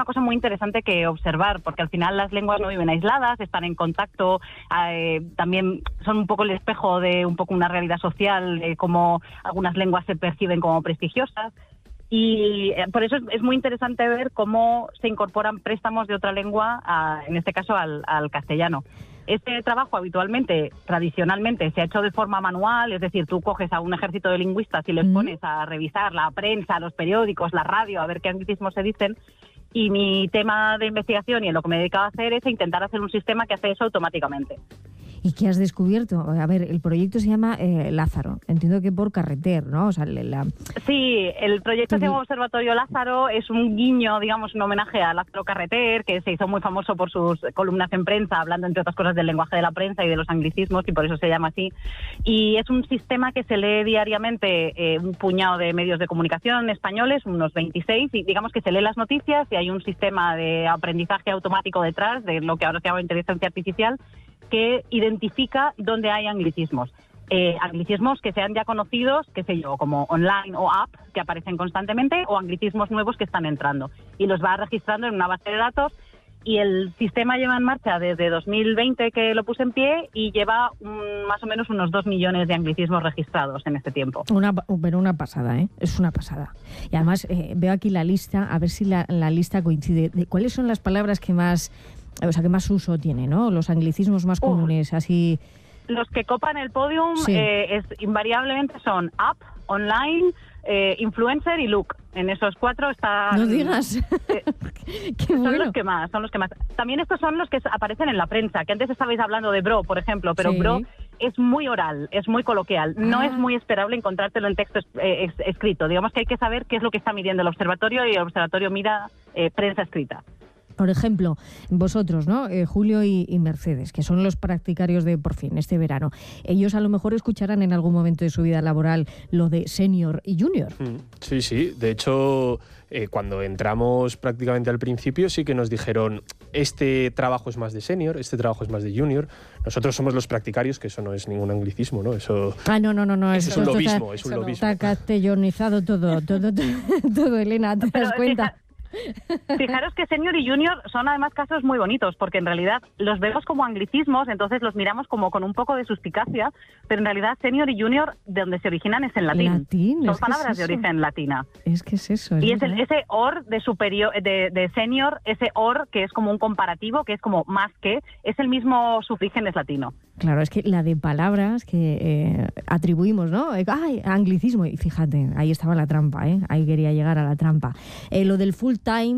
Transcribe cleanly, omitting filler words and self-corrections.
cosa muy interesante que observar, porque al final las lenguas no viven aisladas, están en contacto, también son un poco el espejo de un poco una realidad social, de cómo algunas lenguas se perciben como prestigiosas. Y por eso es muy interesante ver cómo se incorporan préstamos de otra lengua, en este caso al castellano. Este trabajo habitualmente, tradicionalmente, se ha hecho de forma manual, es decir, tú coges a un ejército de lingüistas y les pones a revisar la prensa, los periódicos, la radio, a ver qué anglicismos se dicen. Y mi tema de investigación y en lo que me he dedicado a hacer es intentar hacer un sistema que hace eso automáticamente. ¿Y qué has descubierto? A ver, el proyecto se llama Lázaro. Entiendo que por Carreter, ¿no? O sea, Sí, el proyecto se llama Observatorio Lázaro. Es un guiño, digamos, un homenaje a Lázaro Carreter, que se hizo muy famoso por sus columnas en prensa, hablando, entre otras cosas, del lenguaje de la prensa y de los anglicismos, y por eso se llama así. Y es un sistema que se lee diariamente un puñado de medios de comunicación españoles, unos 26, y digamos que se lee las noticias y hay un sistema de aprendizaje automático detrás, de lo que ahora se llama inteligencia artificial, que identifica dónde hay anglicismos. Anglicismos que sean ya conocidos, qué sé yo, como online o app, que aparecen constantemente, o anglicismos nuevos que están entrando. Y los va registrando en una base de datos, y el sistema lleva en marcha desde 2020 que lo puse en pie, y lleva más o menos unos 2 millones de anglicismos registrados en este tiempo. Pero una pasada, ¿eh? Es una pasada. Y además veo aquí la lista, a ver si la lista coincide. ¿Cuáles son las palabras que más... O sea, que más uso tiene, ¿no? Los anglicismos más comunes, así... Los que copan el podium sí. Invariablemente son app, online, influencer y look. En esos 4 está... No digas. Qué son bueno. los que más. También estos son los que aparecen en la prensa, que antes estabais hablando de bro, por ejemplo, pero sí. Bro es muy oral, es muy coloquial. No es muy esperable encontrártelo en texto escrito. Digamos que hay que saber qué es lo que está midiendo el observatorio, y el observatorio mira prensa escrita. Por ejemplo, vosotros, ¿no? Julio y Mercedes, que son los practicarios de Por Fin este verano. Ellos a lo mejor escucharán en algún momento de su vida laboral lo de senior y junior. Sí, sí. De hecho, cuando entramos prácticamente al principio sí que nos dijeron, este trabajo es más de senior, este trabajo es más de junior. Nosotros somos los practicarios, que eso no es ningún anglicismo, ¿no? Eso, no. Eso es un lobismo, es un lobismo. Está castellonizado todo, Elena, ¿te das cuenta? Fijaros que senior y junior son además casos muy bonitos, porque en realidad los vemos como anglicismos, entonces los miramos como con un poco de suspicacia, pero en realidad senior y junior de donde se originan es en latín. Son palabras de origen latina. Es que es eso. Y es ese or de superior, de senior, ese or que es como un comparativo, que es como más que, es el mismo sufijo es latino. Claro, es que la de palabras que atribuimos, ¿no? ¡Ay, anglicismo! Y fíjate, ahí estaba la trampa, ¿eh? Ahí quería llegar a la trampa. Lo del full time